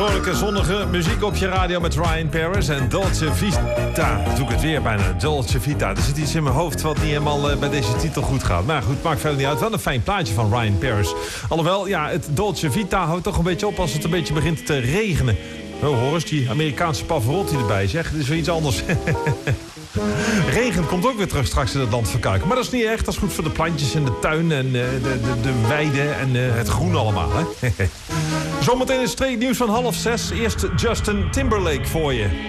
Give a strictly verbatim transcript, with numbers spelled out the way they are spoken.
Vrolijke, zonnige muziek op je radio met Ryan Paris en Dolce Vita. Doe ik het weer bijna, Dolce Vita. Er zit iets in mijn hoofd wat niet helemaal uh, bij deze titel goed gaat. Maar goed, maakt verder niet uit. Wel een fijn plaatje van Ryan Paris. Alhoewel, ja, het Dolce Vita houdt toch een beetje op als het een beetje begint te regenen. Oh, hoor eens, die Amerikaanse Pavarotti erbij, zeg. Dit is weer iets anders. Regen komt ook weer terug straks in het land van Kuiken. Maar dat is niet echt. Dat is goed voor de plantjes in de tuin en uh, de, de, de weide en uh, het groen allemaal. Hè? Zometeen is het tweede nieuws van half zes. Eerst Justin Timberlake voor je.